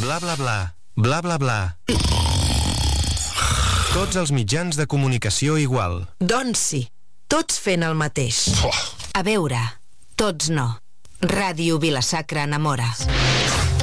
Bla, bla, bla. Bla, bla, bla. Tots els mitjans de comunicació igual. Doncs sí, tots fent el mateix. A veure, tots no. Ràdio Vila-sacra enamora.